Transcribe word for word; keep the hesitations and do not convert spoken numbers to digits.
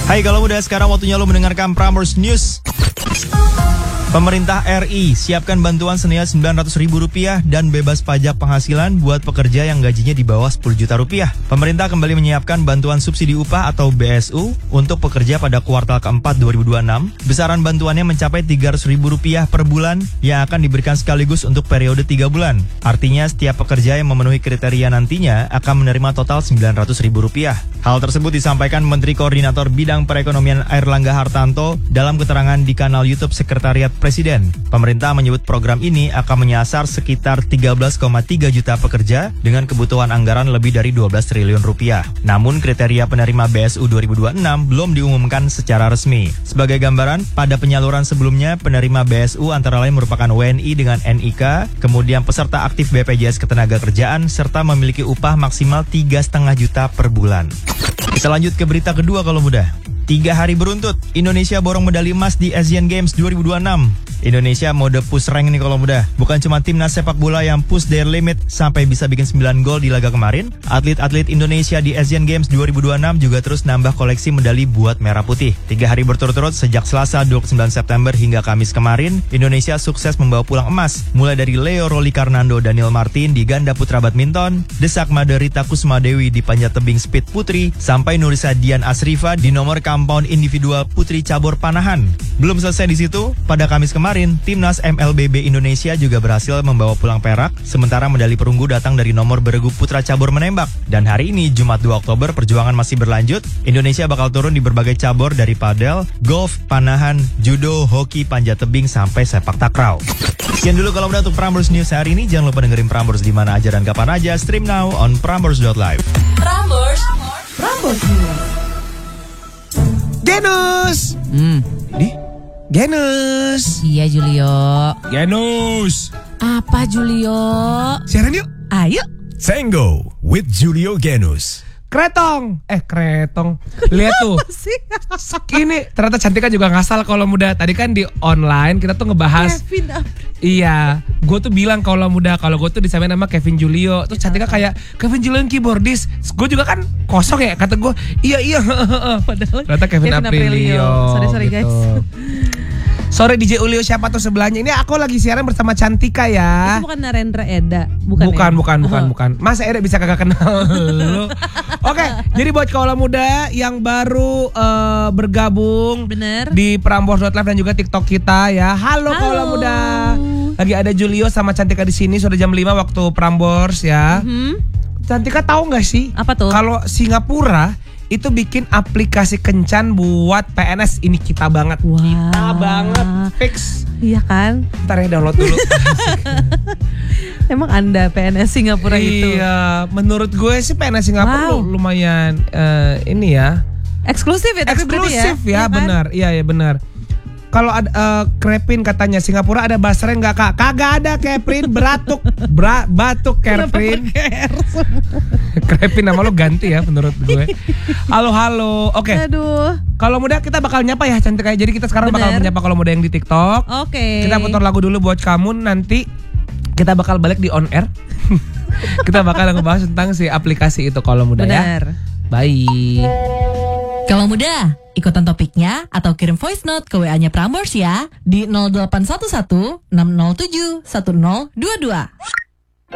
Hai kalau muda, sekarang waktunya lo mendengarkan Prambors News. Pemerintah R I siapkan bantuan senilai sembilan ratus ribu rupiah dan bebas pajak penghasilan buat pekerja yang gajinya di bawah sepuluh juta rupiah. Pemerintah kembali menyiapkan bantuan subsidi upah atau B S U untuk pekerja pada kuartal keempat dua ribu dua puluh enam. Besaran bantuannya mencapai tiga ratus ribu rupiah per bulan yang akan diberikan sekaligus untuk periode tiga bulan. Artinya setiap pekerja yang memenuhi kriteria nantinya akan menerima total sembilan ratus ribu rupiah. Hal tersebut disampaikan Menteri Koordinator Bidang Perekonomian Airlangga Hartanto dalam keterangan di kanal YouTube Sekretariat Presiden. Pemerintah menyebut program ini akan menyasar sekitar tiga belas koma tiga juta pekerja dengan kebutuhan anggaran lebih dari dua belas triliun rupiah. Namun kriteria penerima B S U dua ribu dua puluh enam belum diumumkan secara resmi. Sebagai gambaran, pada penyaluran sebelumnya penerima B S U antara lain merupakan W N I dengan N I K, kemudian peserta aktif B P J S Ketenagakerjaan serta memiliki upah maksimal tiga koma lima juta per bulan. Kita lanjut ke berita kedua kalau mudah. Tiga hari beruntut, Indonesia borong medali emas di Asian Games dua ribu dua puluh enam. Indonesia mode push rank nih kalau mudah. Bukan cuma timnas sepak bola yang push their limit sampai bisa bikin sembilan gol di laga kemarin. Atlet-atlet Indonesia di Asian Games dua ribu dua puluh enam juga terus nambah koleksi medali buat merah putih. Tiga hari berturut-turut sejak Selasa dua puluh sembilan September hingga Kamis kemarin, Indonesia sukses membawa pulang emas. Mulai dari Leo Roli Karnando Daniel Martin di ganda putra badminton, Desak Made Rita Kusmadewi di panjat tebing speed putri, sampai Nurisa Dian Asrifa di nomor compound individual putri cabur panahan. Belum selesai di situ, pada Kamis kemarin Kemarin, timnas M L B B Indonesia juga berhasil membawa pulang perak, sementara medali perunggu datang dari nomor beregu putra cabur menembak. Dan hari ini, Jumat dua Oktober, perjuangan masih berlanjut. Indonesia bakal turun di berbagai cabur dari padel, golf, panahan, judo, hoki, panjat tebing, sampai sepak takraw. Sekian dulu kalau udah untuk Prambors News hari ini. Jangan lupa dengerin Prambors di mana aja dan kapan aja. Stream now on prambors dot live. Prambors, Prambors News. Genus. Hmm. Di Genus. Iya Julio. Genus. Apa Julio? Siaran yuk. Ayo. Tango with Julio Genus. Kretong. Eh kretong. Lihat tuh. Ini ternyata Cantika juga ngasal kalau muda. Tadi kan di online kita tuh ngebahas Kevin Apri. Iya, gue tuh bilang kalau muda, kalau gue tuh disamain nama Kevin Julio. Terus Cantika kayak Kevin Julio yang keyboardis. Gue juga kan kosong ya, kata gue. Iya iya. Padahal ternyata Kevin, Kevin Aprilio. Aprilio. Sorry sorry gitu. guys. Sore D J Ulio siapa tuh sebelahnya? Ini aku lagi siaran bersama Cantika ya. Itu bukan Narendra Eda, bukan. Bukan, ya? bukan, bukan, Oh. bukan. Masa Eda bisa kagak kenal lu? Oke, jadi buat kaula muda yang baru uh, bergabung Bener. di Prambors dot live dan juga TikTok kita ya. Halo, Halo. kaula muda. Lagi ada Julio sama Cantika di sini sudah jam lima waktu Prambors ya. Hmm? Cantika tahu nggak sih? Apa tuh? Kalau Singapura itu bikin aplikasi kencan buat P N S. Ini kita banget. Wah. Kita banget. Fix. Iya kan? Ntar ya download dulu. Emang Anda P N S Singapura itu? Iya, menurut gue sih P N S Singapura Wow. lu- lumayan eh, ini ya. Eksklusif ya tapi berarti ya? Eksklusif ya, Iya kan? benar. Iya ya benar. Kalau ada eh, Krepin katanya Singapura ada basreng nggak kak? Kagak ada Krepin, beratuk, bra, batuk Krepin. Krepin nama lo ganti ya menurut gue. Halo halo, oke. Aduh. Kalau muda kita bakal nyapa ya Cantika. Jadi kita sekarang bakal Bener. menyapa kalau muda yang di TikTok. Oke. Kita putar lagu dulu buat kamu, nanti kita bakal balik di on air. Kita bakal ngebahas tentang si aplikasi itu kalau muda ya. Benar. Bye. Kalau mudah, ikutan topiknya atau kirim voice note ke W A-nya Prambors ya di nol delapan satu satu enam nol tujuh satu nol dua dua.